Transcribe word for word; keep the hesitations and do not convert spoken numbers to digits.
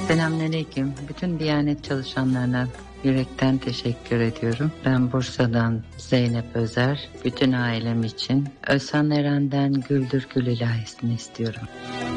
Selamünaleyküm. Bütün Diyanet çalışanlarına yürekten teşekkür ediyorum. Ben Bursa'dan Zeynep Özer. Bütün ailem için Özhan Eren'den Güldür Gül ilahisini istiyorum.